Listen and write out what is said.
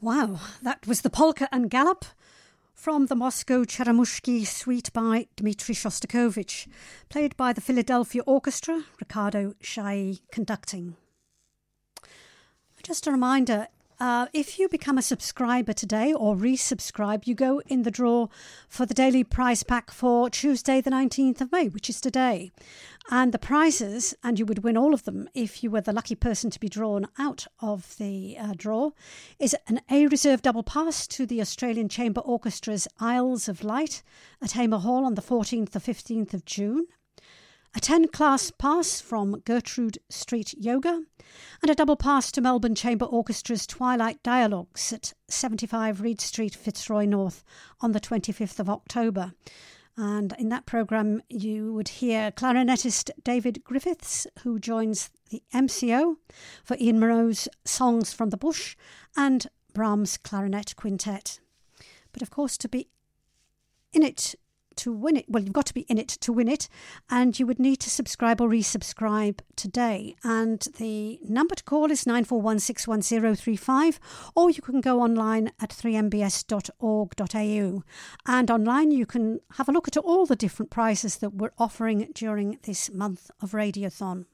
Wow, that was the Polka and Gallop from the Moscow Cheremoushki Suite by Dmitri Shostakovich, played by the Philadelphia Orchestra, Ricardo Chailly conducting. Just a reminder, if you become a subscriber today or resubscribe, you go in the draw for the daily prize pack for Tuesday the 19th of May, which is today. And the prizes, and you would win all of them if you were the lucky person to be drawn out of the draw, is an A Reserve double pass to the Australian Chamber Orchestra's Isles of Light at Hamer Hall on the 14th or 15th of June, a 10-class pass from Gertrude Street Yoga, and a double pass to Melbourne Chamber Orchestra's Twilight Dialogues at 75 Reed Street, Fitzroy North on the 25th of October. And in that programme, you would hear clarinetist David Griffiths, who joins the MCO for Ian Moreau's Songs from the Bush and Brahms' Clarinet Quintet. But of course, to be in it to win it, well, you've got to be in it to win it, and you would need to subscribe or resubscribe today. And the number to call is 94161035, or you can go online at 3mbs.org.au. And online you can have a look at all the different prizes that we're offering during this month of Radiothon.